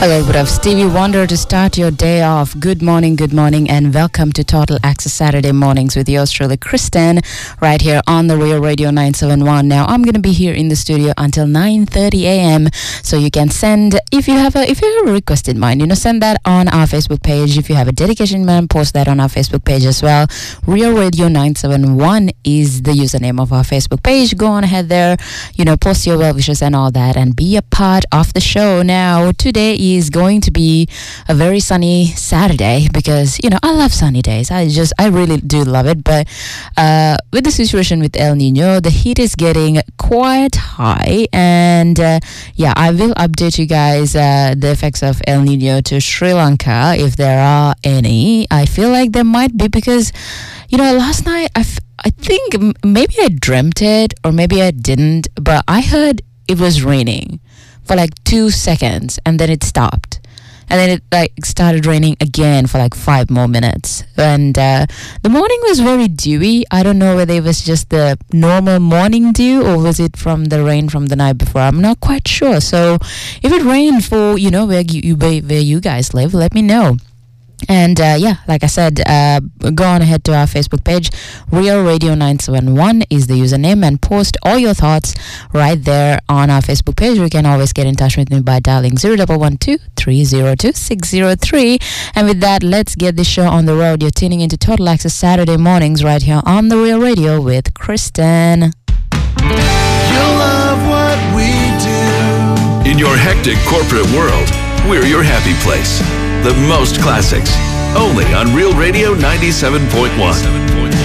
A little bit of Stevie Wonder to start your day off. Good morning, and welcome to Total Access Saturday Mornings with yours truly, Kristen, right here on the Real Radio 971. Now, I'm going to be here in the studio until 9:30 a.m. So you can send, if you have a request in mind, send that on our Facebook page. If you have a dedication in mind, post that on our Facebook page as well. Real Radio 971 is the username of our Facebook page. Go on ahead there, post your well wishes and all that, and be a part of the show. Now, today is going to be a very sunny Saturday because, I love sunny days. I really do love it. But with the situation with El Nino, the heat is getting quite high. And I will update you guys the effects of El Nino to Sri Lanka if there are any. I feel like there might be because, last night I think maybe I dreamt it or maybe I didn't, but I heard it was raining for like 2 seconds and then it stopped. And then it started raining again for like 5 more minutes. And the morning was very dewy. I don't know whether it was just the normal morning dew or was it from the rain from the night before. I'm not quite sure. So if it rained for, where you guys live, let me know. And like I said, go on ahead to our Facebook page. Real Radio 971 is the username, and post all your thoughts right there on our Facebook page. You can always get in touch with me by dialing 0112-302-603. And with that, let's get this show on the road. You're tuning into Total Access Saturday Mornings right here on the Real Radio with Kristen. You'll love what we do. In your hectic corporate world, we're your happy place. The most classics, only on Real Radio 97.1.